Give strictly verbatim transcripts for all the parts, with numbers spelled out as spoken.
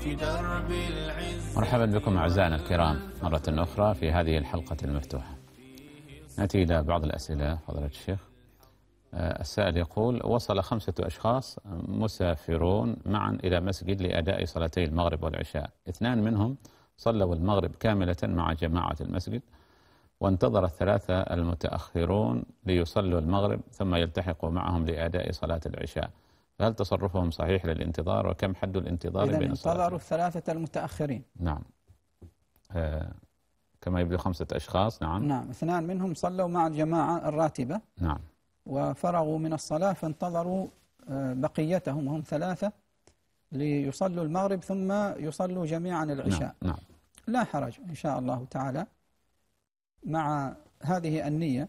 في درب العز. مرحبا بكم أعزائنا الكرام مرة أخرى في هذه الحلقة المفتوحة. نأتي إلى بعض الأسئلة فضيلة الشيخ. السائل يقول: وصل خمسة أشخاص مسافرون معا إلى مسجد لأداء صلاتي المغرب والعشاء، اثنان منهم صلوا المغرب كاملة مع جماعة المسجد، وانتظر الثلاثة المتأخرون ليصلوا المغرب ثم يلتحقوا معهم لأداء صلاة العشاء، فهل تصرفهم صحيح للانتظار؟ وكم حد الانتظار بين الصلاتين؟ انتظروا الثلاثة المتأخرين. نعم. آه كما يبدو خمسة أشخاص. نعم. نعم، اثنان منهم صلوا مع الجماعة الراتبة. نعم. وفرغوا من الصلاة فانتظروا بقيتهم وهم ثلاثة ليصلوا المغرب ثم يصلوا جميعا العشاء. نعم. نعم. لا حرج إن شاء الله تعالى مع هذه النية،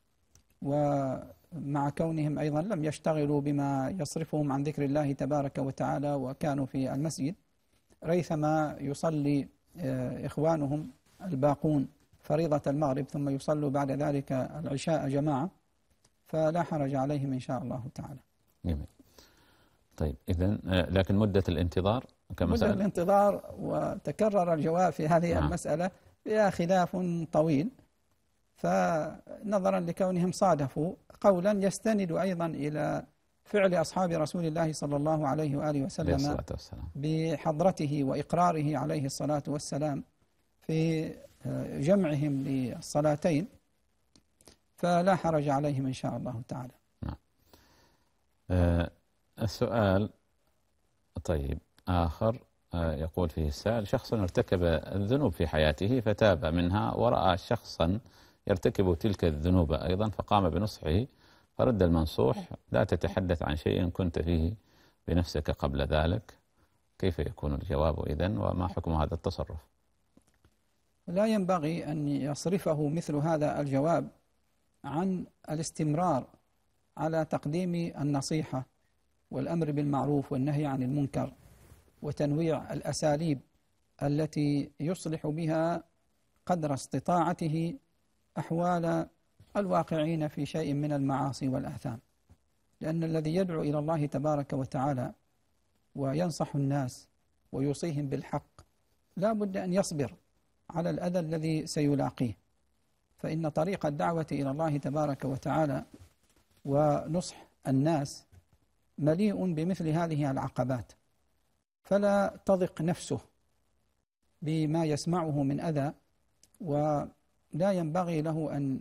ومع كونهم أيضا لم يشتغلوا بما يصرفهم عن ذكر الله تبارك وتعالى، وكانوا في المسجد ريثما يصلي إخوانهم الباقون فريضة المغرب ثم يصلوا بعد ذلك العشاء جماعة، فلا حرج عليهم إن شاء الله تعالى. جميل. طيب إذن لكن مدة الانتظار كما مدة سأل. الانتظار، وتكرر الجواب في هذه نعم. المسألة فيها خلاف طويل، فنظرا لكونهم صادفوا قولا يستند أيضا إلى فعل أصحاب رسول الله صلى الله عليه وآله وسلم بحضرته وإقراره عليه الصلاة والسلام في جمعهم للصلاتين، فلا حرج عليهم إن شاء الله تعالى. نعم. آه السؤال طيب آخر آه يقول فيه السائل: شخص ارتكب الذنوب في حياته فتاب منها، ورأى شخصا يرتكب تلك الذنوب أيضا فقام بنصحه، فرد المنصوح: لا تتحدث عن شيء كنت فيه بنفسك قبل ذلك. كيف يكون الجواب إذن، وما حكم هذا التصرف؟ لا ينبغي أن يصرفه مثل هذا الجواب عن الاستمرار على تقديم النصيحة والأمر بالمعروف والنهي عن المنكر، وتنويع الأساليب التي يصلح بها قدر استطاعته أحوال الواقعين في شيء من المعاصي والآثام، لأن الذي يدعو إلى الله تبارك وتعالى وينصح الناس ويوصيهم بالحق لا بد أن يصبر على الأذى الذي سيلاقيه، فإن طريق الدعوة إلى الله تبارك وتعالى ونصح الناس مليء بمثل هذه العقبات، فلا تضق نفسه بما يسمعه من أذى، ولا ينبغي له أن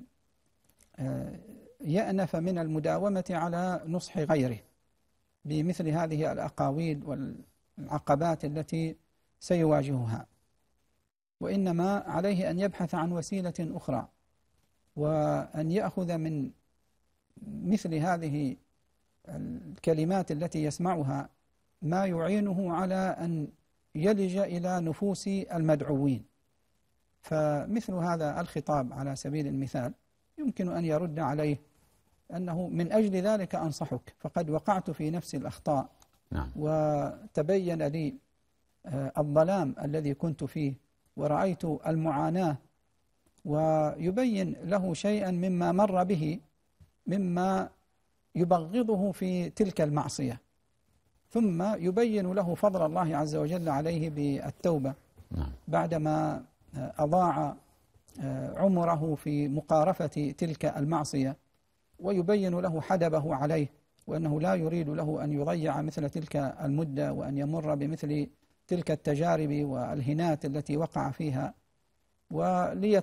يأنف من المداومة على نصح غيره بمثل هذه الأقاويل والعقبات التي سيواجهها، وإنما عليه أن يبحث عن وسيلة أخرى، وأن يأخذ من مثل هذه الكلمات التي يسمعها ما يعينه على أن يلج إلى نفوس المدعوين. فمثل هذا الخطاب على سبيل المثال يمكن أن يرد عليه أنه من أجل ذلك أنصحك، فقد وقعت في نفس الأخطاء. نعم. وتبين لي الظلام الذي كنت فيه ورأيت المعاناة، ويبين له شيئا مما مر به مما يبغضه في تلك المعصية، ثم يبين له فضل الله عز وجل عليه بالتوبة بعدما أضاع عمره في مقارفة تلك المعصية، ويبين له حدبه عليه، وأنه لا يريد له أن يضيع مثل تلك المدة وأن يمر بمثل تلك التجارب والهنات التي وقع فيها، وليت